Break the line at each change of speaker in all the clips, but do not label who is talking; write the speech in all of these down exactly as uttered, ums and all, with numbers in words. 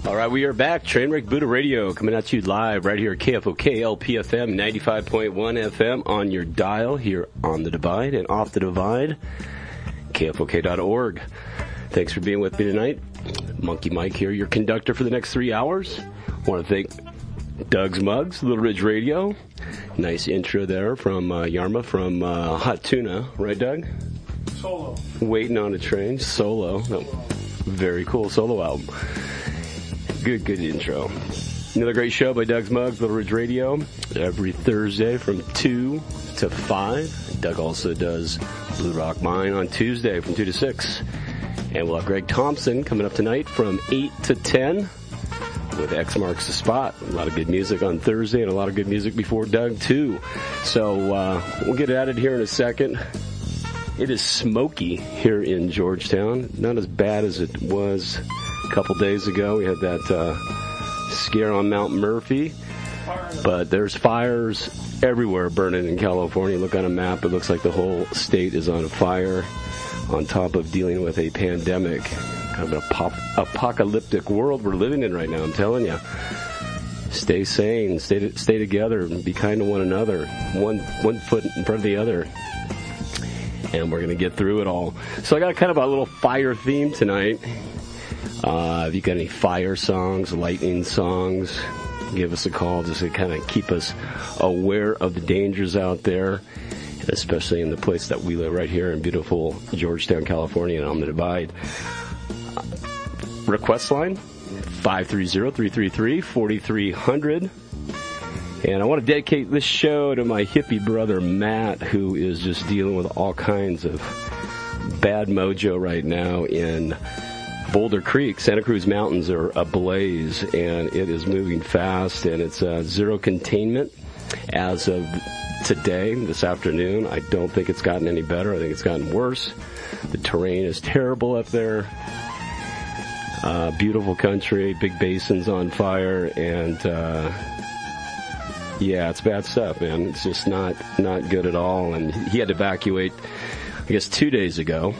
All right, we are back. Trainwreck Buddha Radio coming at you live right here at K F O K L P F M ninety-five point one F M on your dial here on the Divide and off the Divide, K F O K dot org. Thanks for being with me tonight. Monkey Mike here, your conductor for the next three hours. I want to thank Doug's Mugs, Little Ridge Radio. Nice intro there from uh, Yarma from uh, Hot Tuna. Right, Doug?
Solo.
Waiting on a Train. Solo. Oh, very cool solo album. Good, good intro. Another great show by Doug's Mugs, Little Ridge Radio, every Thursday from two to five. Doug also does Blue Rock Mine on Tuesday from two to six. And we'll have Greg Thompson coming up tonight from eight to ten with X Marks the Spot. A lot of good music on Thursday and a lot of good music before Doug, too. So uh, we'll get at it here in a second. It is smoky here in Georgetown. Not as bad as it was a couple days ago. We had that uh, scare on Mount Murphy. But there's fires everywhere burning in California. Look on a map, it looks like the whole state is on fire on top of dealing with a pandemic. Kind of an ap- apocalyptic world we're living in right now, I'm telling you. Stay sane, stay stay together, and be kind to one another. One one foot in front of the other. And we're going to get through it all. So I got kind of a little fire theme tonight. Uh, if you got any fire songs, lightning songs, give us a call just to kind of keep us aware of the dangers out there, especially in the place that we live right here in beautiful Georgetown, California, and on the Divide. Request line, five three zero, three three three, four three zero zero. And I want to dedicate this show to my hippie brother, Matt, who is just dealing with all kinds of bad mojo right now in Boulder Creek. Santa Cruz Mountains are ablaze, and it is moving fast, and it's uh, zero containment as of today, this afternoon. I don't think it's gotten any better. I think it's gotten worse. The terrain is terrible up there. Uh, beautiful country, big basins on fire, and uh, yeah, it's bad stuff, man. It's just not not good at all. And he had to evacuate, I guess, two days ago.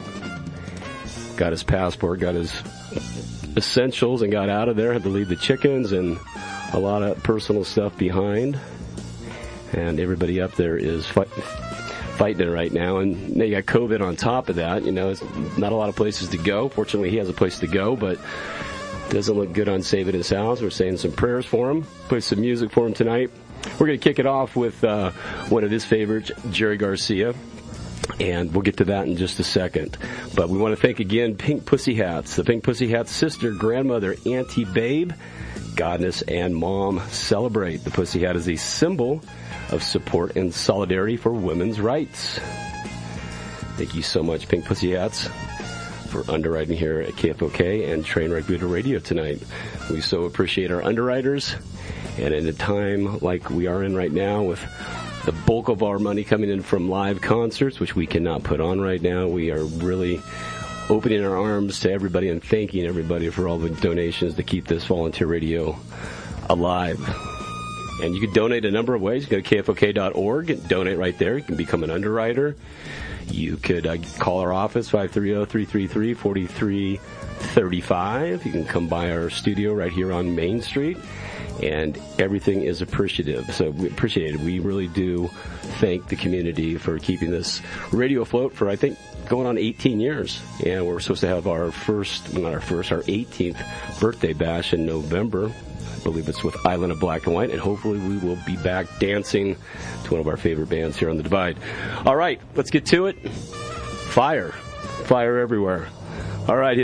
Got his passport, got his essentials, and got out of there. Had to leave the chickens and a lot of personal stuff behind. And everybody up there is fight, fighting it right now. And they got COVID on top of that. You know, it's not a lot of places to go. Fortunately, he has a place to go, but doesn't look good on saving his house. We're saying some prayers for him. Play some music for him tonight. We're going to kick it off with uh, one of his favorites, Jerry Garcia. And we'll get to that in just a second. But we want to thank again Pink Pussy Hats. The Pink Pussy Hats sister, grandmother, Auntie Babe, Godness, and Mom celebrate. The Pussy Hat is a symbol of support and solidarity for women's rights. Thank you so much, Pink Pussy Hats, for underwriting here at K F O K and Trainwreck Buddha Radio tonight. We so appreciate our underwriters. And in a time like we are in right now, with the bulk of our money coming in from live concerts, which we cannot put on right now, we are really opening our arms to everybody and thanking everybody for all the donations to keep this volunteer radio alive. And you can donate a number of ways. Go to K F O K dot org and donate right there. You can become an underwriter. You could uh, call our office, five three zero, three three three, four three three five. You can come by our studio right here on Main Street. And everything is appreciative. So we appreciate it. We really do thank the community for keeping this radio afloat for, I think, going on eighteen years. And we're supposed to have our first, not our first, our eighteenth birthday bash in November. I believe it's with Island of Black and White. And hopefully we will be back dancing to one of our favorite bands here on the Divide. All right, let's get to it. Fire. Fire everywhere. All right.